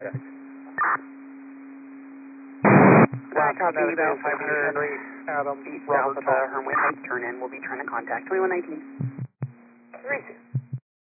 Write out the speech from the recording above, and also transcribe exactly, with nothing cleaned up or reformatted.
Yeah. Rock Contact Evo five hundred, Adam, feet south Robert of uh, Hermway Heights, turn in. We'll be trying to contact twenty-one nineteen. Three two.